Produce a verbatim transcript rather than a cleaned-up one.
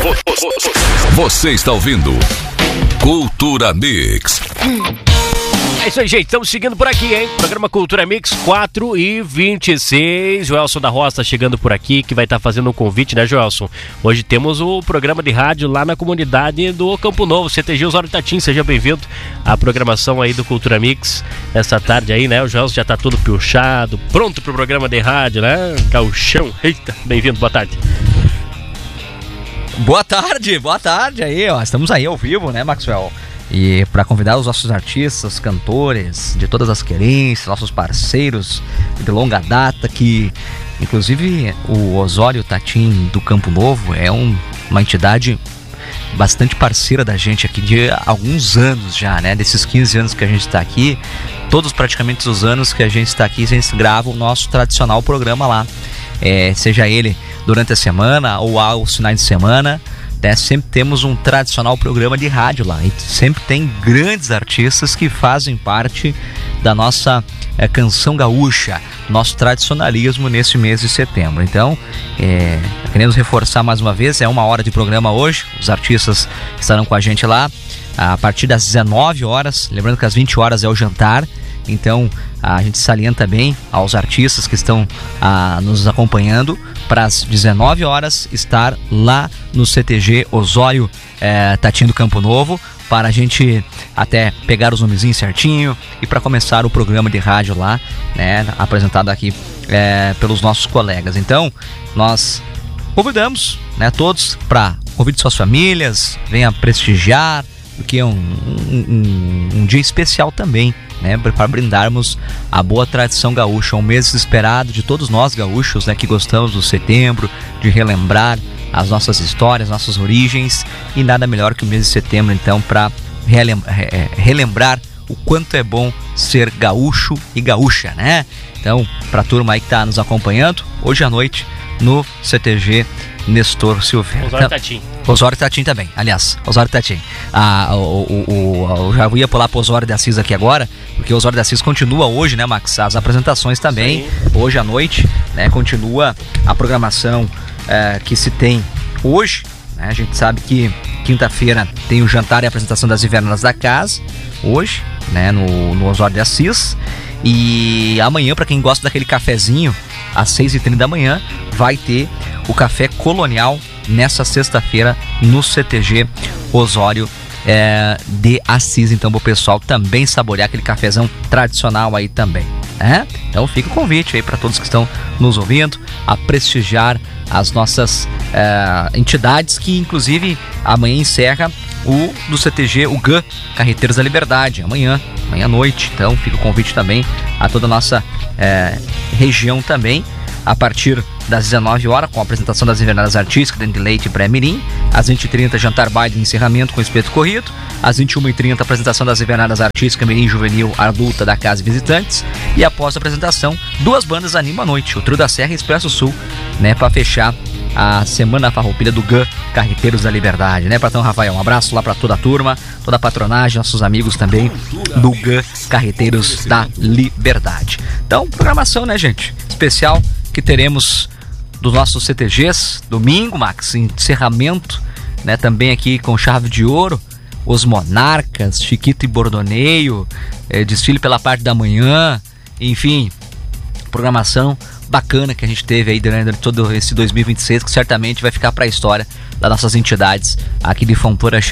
Você está ouvindo Cultura Mix. É isso aí, gente. Estamos seguindo por aqui, hein? Programa Cultura Mix quatro e vinte e seis. Joelson da Roça chegando por aqui, que vai estar fazendo um convite, né, Joelson? Hoje temos o programa de rádio lá na comunidade do Campo Novo, C T G Osório Tatim. Seja bem-vindo à programação aí do Cultura Mix essa tarde aí, né? O Joelson já tá todo piochado, pronto pro programa de rádio, né? Gauchão. Eita, bem-vindo, boa tarde. Boa tarde, boa tarde aí, ó. Estamos aí ao vivo, né, Maxwell? E para convidar os nossos artistas, cantores de todas as querências, nossos parceiros de longa data, que inclusive o Osório Tatim do Campo Novo é um, uma entidade bastante parceira da gente aqui de alguns anos já, né? Desses quinze anos que a gente está aqui, todos praticamente os anos que a gente está aqui, a gente grava o nosso tradicional programa lá, é, seja ele durante a semana ou aos finais de semana. Né, sempre temos um tradicional programa de rádio lá e sempre tem grandes artistas que fazem parte da nossa é, canção gaúcha, nosso tradicionalismo nesse mês de setembro. Então, é, queremos reforçar mais uma vez, é uma hora de programa hoje, os artistas estarão com a gente lá a partir das dezenove horas, lembrando que às vinte horas é o jantar. Então a gente salienta bem aos artistas que estão ah, nos acompanhando para as dezenove horas estar lá no C T G Osório eh, Tatim do Campo Novo, para a gente até pegar os nomezinhos certinho e para começar o programa de rádio lá, né, apresentado aqui eh, pelos nossos colegas. Então nós convidamos, né, todos para convidar suas famílias, venha prestigiar, porque é um, um, um, um dia especial também, né, para brindarmos a boa tradição gaúcha, um mês esperado de todos nós gaúchos, né, que gostamos do setembro, de relembrar as nossas histórias, nossas origens, e nada melhor que o mês de setembro então para relembrar o quanto é bom ser gaúcho e gaúcha, né? Então, para a turma aí que está nos acompanhando, hoje à noite no C T G Nestor Silveira. Osório Tatim. Osório Tatim também, aliás, Osório Tatim. Ah, o, o, o, eu já ia pular para o Osório de Assis aqui agora, porque o Osório de Assis continua hoje, né, Max? As apresentações também, sim. Hoje à noite, né, continua a programação é, que se tem hoje, né? A gente sabe que quinta-feira tem o jantar e a apresentação das Invernadas da Casa, hoje, né, no, no Osório de Assis. E amanhã, para quem gosta daquele cafezinho, às seis e trinta da manhã, vai ter o Café Colonial nessa sexta-feira no C T G Osório é, de Assis. Então, o pessoal também saborear aquele cafezão tradicional aí também, né? Então, fica o convite aí para todos que estão nos ouvindo a prestigiar as nossas é, entidades, que inclusive amanhã encerra o do C T G, o G A, Carreteiros da Liberdade, amanhã, amanhã à noite. Então fica o convite também a toda a nossa é, região também, a partir das dezenove horas, com a apresentação das Invernadas Artísticas, Dente de Leite e Pré-Mirim. Às vinte e trinta, jantar baile de encerramento com espeto corrido. Às vinte e uma e trinta, apresentação das Invernadas Artísticas, Mirim Juvenil, Adulta da Casa e Visitantes. E após a apresentação, duas bandas animam a noite, o Trio da Serra e Expresso Sul, né, para fechar a Semana Farroupilha do G A, Carreteiros da Liberdade, né, Platão Rafael? Um abraço lá para toda a turma, toda a patronagem, nossos amigos também do G A, Carreteiros da Liberdade. Então, programação, né, gente? Especial que teremos dos nossos C T Gs, domingo, Max, encerramento, né, também aqui com chave de ouro, os Monarcas, Chiquito e Bordoneio, é, desfile pela parte da manhã, enfim, programação bacana que a gente teve aí durante todo esse dois mil e vinte e seis, que certamente vai ficar para a história das nossas entidades aqui de Fontoura